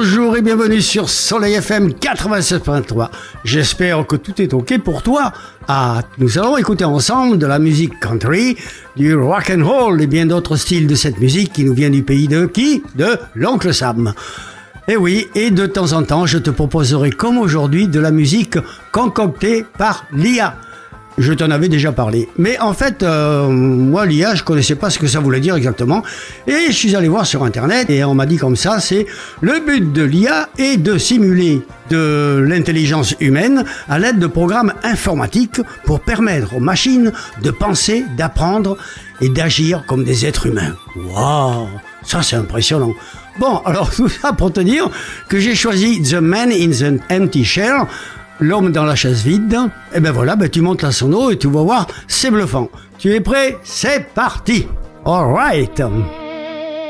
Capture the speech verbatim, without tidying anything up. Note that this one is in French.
Bonjour et bienvenue sur Soleil F M quatre-vingt-sept point trois. J'espère que tout est ok pour toi. Ah, nous allons écouter ensemble de la musique country, du rock and roll et bien d'autres styles de cette musique qui nous vient du pays de qui? De l'Oncle Sam. Et oui, et de temps en temps, je te proposerai comme aujourd'hui de la musique concoctée par l'I A. Je t'en avais déjà parlé. Mais en fait, euh, moi, l'I A, je connaissais pas ce que ça voulait dire exactement. Et je suis allé voir sur Internet et on m'a dit comme ça, c'est le but de l'I A est de simuler de l'intelligence humaine à l'aide de programmes informatiques pour permettre aux machines de penser, d'apprendre et d'agir comme des êtres humains. Waouh, ça c'est impressionnant. Bon, alors tout ça pour te dire que j'ai choisi The Man in the Empty Chair, l'homme dans la chaise vide. Et ben voilà, ben tu montes la sono et tu vas voir, c'est bluffant. Tu es prêt? C'est parti. All right.